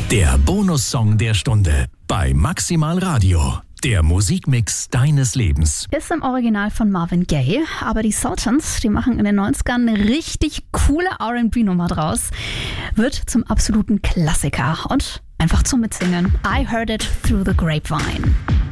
Der Bonussong der Stunde bei Maximal Radio. Der Musikmix deines Lebens. Ist im Original von Marvin Gaye, aber die Sultans, die machen in den 90ern eine richtig coole R&B-Nummer draus. Wird zum absoluten Klassiker und einfach zum Mitsingen. I Heard It Through the Grapevine.